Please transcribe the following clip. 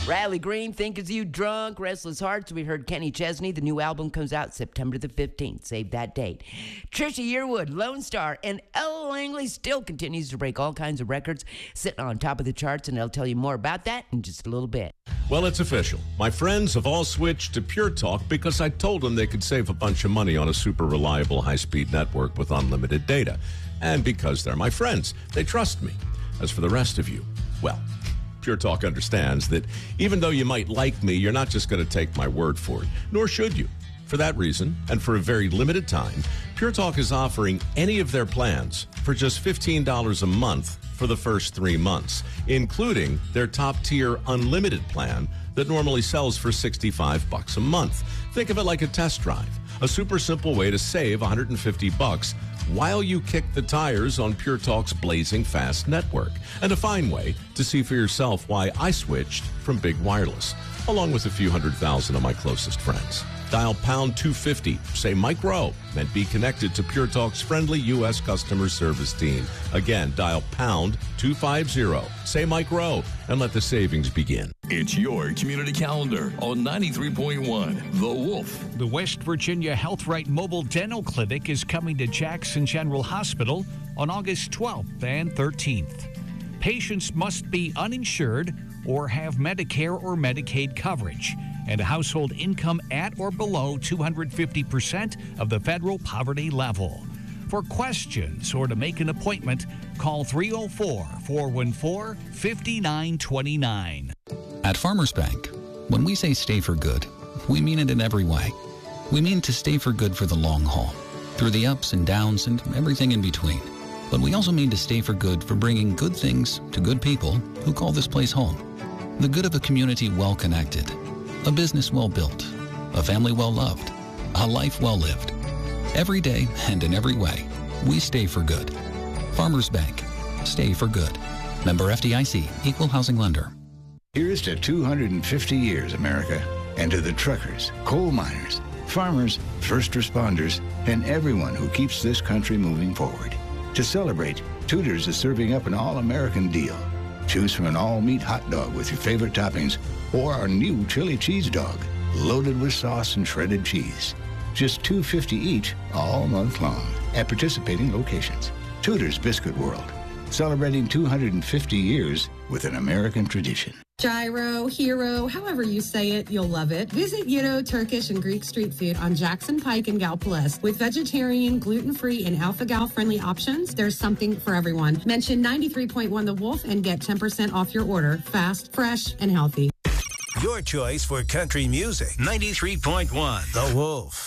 Riley Green, Think Is You Drunk, Restless Hearts. We heard Kenny Chesney. The new album comes out September the 15th. Save that date. Trisha Yearwood, Lone Star, and Ella Langley still continues to break all kinds of records, sitting on top of the charts, and I'll tell you more about that in just a little bit. Well, it's official. My friends have all switched to Pure Talk because I told them they could save a bunch of money on a super reliable high-speed network with unlimited data. And because they're my friends, they trust me. As for the rest of you, well, Pure Talk understands that even though you might like me, you're not just going to take my word for it, nor should you. For that reason, and for a very limited time, Pure Talk is offering any of their plans for just $15 a month for the first 3 months, including their top-tier unlimited plan that normally sells for $65 a month. Think of it like a test drive, a super simple way to save $150 while you kick the tires on Pure Talk's blazing fast network, and a fine way to see for yourself why I switched from big wireless, along with a few 100,000 of my closest friends. Dial pound 250, say Mike Rowe, and be connected to Pure Talk's friendly U.S. customer service team. Again, dial pound 250, say Mike Rowe, and let the savings begin. It's your community calendar on 93.1 The Wolf. The West Virginia Health Right Mobile Dental Clinic is coming to Jackson General Hospital on August 12th and 13th. Patients must be uninsured or have Medicare or Medicaid coverage and a household income at or below 250% of the federal poverty level. For questions or to make an appointment, call 304-414-5929. At Farmers Bank, when we say stay for good, we mean it in every way. We mean to stay for good for the long haul, through the ups and downs and everything in between. But we also mean to stay for good for bringing good things to good people who call this place home. The good of a community well connected, a business well built, a family well loved, a life well lived. Every day and in every way, we stay for good. Farmers Bank. Stay for good. Member FDIC. Equal housing lender. Here's to 250 years, America, and to the truckers, coal miners, farmers, first responders, and everyone who keeps this country moving forward. To celebrate, Tudor's is serving up an all-American deal. Choose from an all-meat hot dog with your favorite toppings or our new chili cheese dog, loaded with sauce and shredded cheese. Just $2.50 each all month long at participating locations. Tudor's Biscuit World, celebrating 250 years with an American tradition. Gyro, Hero, however you say it, you'll love it. Visit Euro Turkish and Greek street food on Jackson Pike in Gallipolis. With vegetarian, gluten-free, and alpha-gal-friendly options, there's something for everyone. Mention 93.1 The Wolf and get 10% off your order. Fast, fresh, and healthy. Your choice for country music. 93.1 The Wolf.